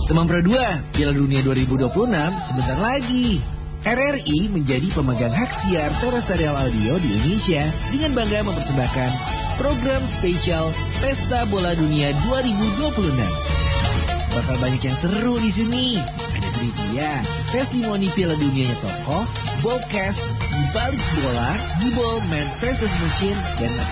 Teman Pro 2, Piala Dunia 2026 sebentar lagi. RRI menjadi pemegang hak siar terrestrial audio di Indonesia dengan bangga mempersembahkan program spesial Pesta Bola Dunia 2026. Bakal banyak yang seru di sini. Ada trivia, testimoni Piala Dunianya tokoh, ballcast, dibalik bola, di ball man versus machine, dan